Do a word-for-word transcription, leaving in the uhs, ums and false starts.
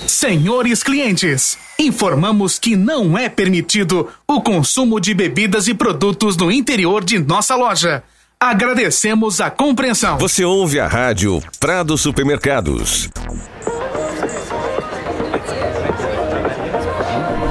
Senhores clientes, informamos que não é permitido o consumo de bebidas e produtos no interior de nossa loja. Agradecemos a compreensão. Você ouve a rádio Prado Supermercados.